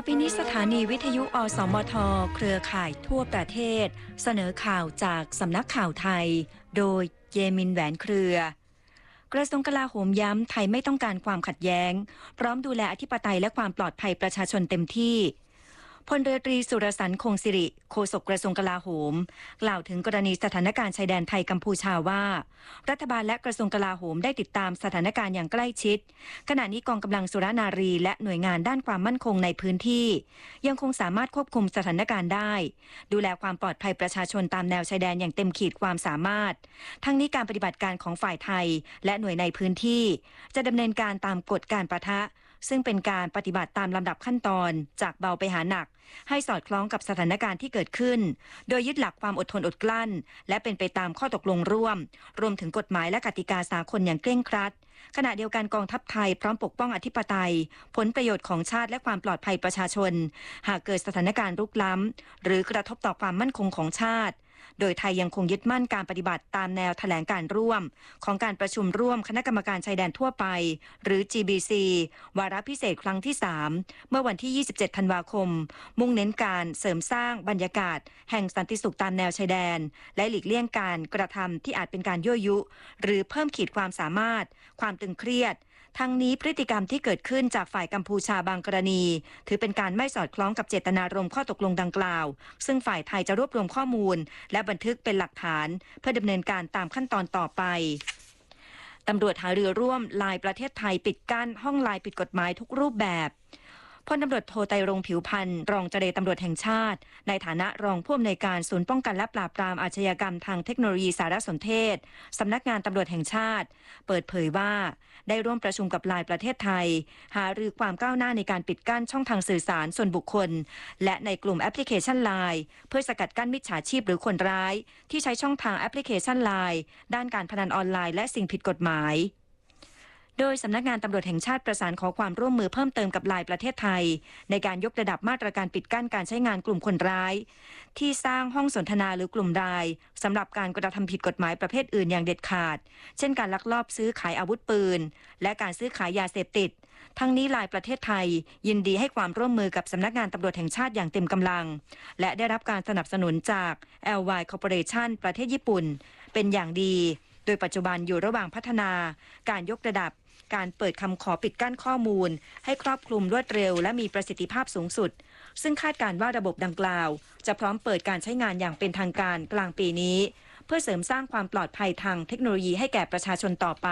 ปีนี้สถานีวิทยุอสมทเครือข่ายทั่วประเทศเสนอข่าวจากสำนักข่าวไทยโดยเยมินแหวนเครือกระทรวงกลาโหมย้ำไทยไม่ต้องการความขัดแย้งพร้อมดูแลอธิปไตยและความปลอดภัยประชาชนเต็มที่พลเรือตรีสุรสันต์คงสิริโฆษกกระทรวงกลาโหมกล่าวถึงกรณีสถานการณ์ชายแดนไทยกัมพูชาว่ารัฐบาลและกระทรวงกลาโหมได้ติดตามสถานการณ์อย่างใกล้ชิดขณะนี้กองกำลังสุรนารีและหน่วยงานด้านความมั่นคงในพื้นที่ยังคงสามารถควบคุมสถานการณ์ได้ดูแลความปลอดภัยประชาชนตามแนวชายแดนอย่างเต็มขีดความสามารถทั้งนี้การปฏิบัติการของฝ่ายไทยและหน่วยในพื้นที่จะดำเนินการตามกฎการปะทะซึ่งเป็นการปฏิบัติตามลำดับขั้นตอนจากเบาไปหาหนักให้สอดคล้องกับสถานการณ์ที่เกิดขึ้นโดยยึดหลักความอดทนอดกลั้นและเป็นไปตามข้อตกลงร่วมรวมถึงกฎหมายและกติกาสากลอย่างเคร่งครัดขณะเดียวกันกองทัพไทยพร้อมปกป้องอธิปไตยผลประโยชน์ของชาติและความปลอดภัยประชาชนหากเกิดสถานการณ์รุกล้ำหรือกระทบต่อความมั่นคงของชาติโดยไทยยังคงยึดมั่นการปฏิบัติตามแนวแถลงการร่วมของการประชุมร่วมคณะกรรมการชายแดนทั่วไปหรือ GBC วาระพิเศษครั้งที่ 3 เมื่อวันที่ 27 ธันวาคมมุ่งเน้นการเสริมสร้างบรรยากาศแห่งสันติสุขตามแนวชายแดนและหลีกเลี่ยงการกระทำที่อาจเป็นการยั่วยุหรือเพิ่มขีดความสามารถความตึงเครียดทั้งนี้พฤติกรรมที่เกิดขึ้นจากฝ่ายกัมพูชาบางกรณีถือเป็นการไม่สอดคล้องกับเจตนารมณ์ข้อตกลงดังกล่าวซึ่งฝ่ายไทยจะรวบรวมข้อมูลและบันทึกเป็นหลักฐานเพื่อดำเนินการตามขั้นตอนต่อไปตำรวจหารือร่วมลายประเทศไทยปิดกั้นห้องลายผิดกฎหมายทุกรูปแบบพลตำรวจโทไตรรงค์ผิวพันธ์รองเจรตำรวจแห่งชาติในฐานะรองผู้อำนวยการศูนย์ป้องกันและปราบปรามอาชญากรรมทางเทคโนโลยีสารสนเทศสำนักงานตำรวจแห่งชาติเปิดเผยว่าได้ร่วมประชุมกับลายประเทศไทยหารือความก้าวหน้าในการปิดกั้นช่องทางสื่อสารส่วนบุคคลและในกลุ่มแอปพลิเคชันไลน์เพื่อสกัดกั้นมิจฉาชีพหรือคนร้ายที่ใช้ช่องทางแอปพลิเคชันไลน์ด้านการพนันออนไลน์และสิ่งผิดกฎหมายโดยสำนักงานตำรวจแห่งชาติประสานขอความร่วมมือเพิ่มเติมกับลายประเทศไทยในการยกระดับมาตรการปิดกั้นการใช้งานกลุ่มคนร้ายที่สร้างห้องสนทนาหรือกลุ่มรายสำหรับการกระทำผิดกฎหมายประเภทอื่นอย่างเด็ดขาดเช่นการลักลอบซื้อขายอาวุธปืนและการซื้อขายยาเสพติดทั้งนี้ลายประเทศไทยยินดีให้ความร่วมมือกับสำนักงานตำรวจแห่งชาติอย่างเต็มกำลังและได้รับการสนับสนุนจาก LY Corporation ประเทศญี่ปุ่นเป็นอย่างดีโดยปัจจุบันอยู่ระหว่างพัฒนาการยกระดับการเปิดคำขอปิดกั้นข้อมูลให้ครอบคลุมรวดเร็วและมีประสิทธิภาพสูงสุดซึ่งคาดการณ์ว่าระบบดังกล่าวจะพร้อมเปิดการใช้งานอย่างเป็นทางการกลางปีนี้เพื่อเสริมสร้างความปลอดภัยทางเทคโนโลยีให้แก่ประชาชนต่อไป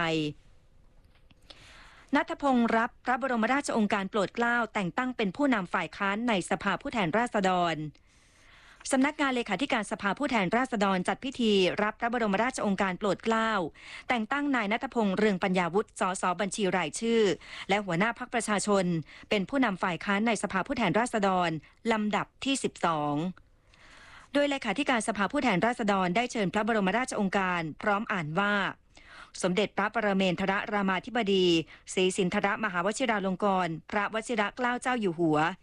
ณัฐพงษ์รับพระบรมราชโองการโปรดเกล้าแต่งตั้งเป็นผู้นำฝ่ายค้านในสภาผู้แทนราษฎรสำนักงานเลขาธิการสภาผู้แทนราษฎรจัดพิธีรับพระบรมราชโองการโปรดเกล้าแต่งตั้งนายณัฐพงษ์เรืองปัญญาวุฒิ สส.บัญชีรายชื่อและหัวหน้าพรรคประชาชนเป็นผู้นำฝ่ายค้านในสภาผู้แทนราษฎรลำดับที่ 12โดยเลขาธิการสภาผู้แทนราษฎรได้เชิญพระบรมราชโองการพร้อมอ่านว่าสมเด็จพระปรเมนทรรามาธิบดีศรีสินธรมหาวชิราลงกรณ์พระวชิรเกล้าเจ้าอยู่หัว